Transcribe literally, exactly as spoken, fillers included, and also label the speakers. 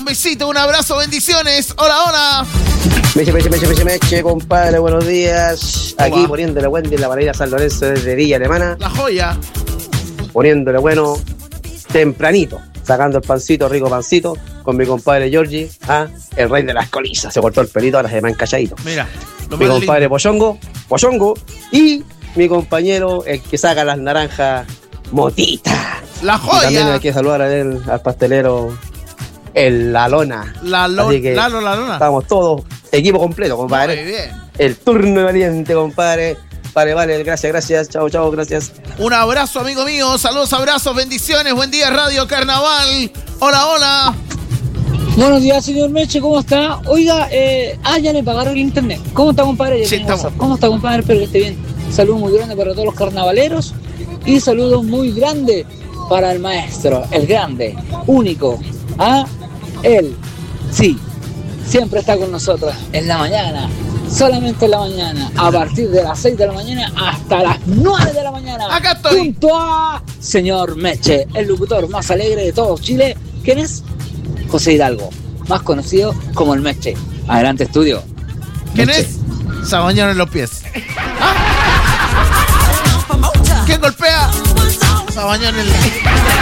Speaker 1: besito, un abrazo, bendiciones. Hola, hola.
Speaker 2: Meche, meche, meche, meche, meche, compadre, buenos días. Aquí
Speaker 1: Hola.
Speaker 2: poniéndole Wendy en la Paraíba San Lorenzo desde Villa Alemana.
Speaker 1: La joya.
Speaker 2: Poniéndole bueno tempranito. Sacando el pancito, rico pancito, con mi compadre Giorgi, ah, el rey de las colizas. Se cortó el pelito, ahora se me ha encalladito.
Speaker 1: Mira, lo
Speaker 2: Mi
Speaker 1: más
Speaker 2: compadre
Speaker 1: lindo.
Speaker 2: Pochongo, Pochongo. Y mi compañero, el que saca las naranjas, Motita.
Speaker 1: La
Speaker 2: Y también
Speaker 1: joya.
Speaker 2: hay que saludar a él, al pastelero, el La Lona.
Speaker 1: La lo,
Speaker 2: Así que
Speaker 1: Lalo, la lona.
Speaker 2: Estamos todos, equipo completo, compadre.
Speaker 1: Muy bien.
Speaker 2: El turno de valiente, compadre. Vale, vale, gracias, gracias. Chao, chao, gracias.
Speaker 1: Un abrazo, amigo mío. Saludos, abrazos, bendiciones. Buen día, Radio Carnaval. Hola, hola.
Speaker 3: Buenos días, señor Meche, ¿cómo está? Oiga, eh, ah, ya le pagaron el internet. ¿Cómo está, compadre? Ya
Speaker 1: Sí,
Speaker 3: tiene
Speaker 1: estamos.
Speaker 3: WhatsApp. ¿Cómo está, compadre? Espero que esté bien. Saludos muy grandes para todos los carnavaleros y saludos muy grandes para el maestro, el grande, único, a él. Sí, siempre está con nosotros en la mañana, solamente en la mañana, a partir de las seis de la mañana hasta las nueve de la mañana.
Speaker 1: Acá estoy.
Speaker 3: Junto a señor Meche, el locutor más alegre de todo Chile. ¿Quién es? José Hidalgo, más conocido como el Meche. Adelante, estudio.
Speaker 1: ¿Quién
Speaker 3: Meche.
Speaker 1: es? Sabañón en los pies. ¿Ah? ¿Quién golpea? Sabañón en el...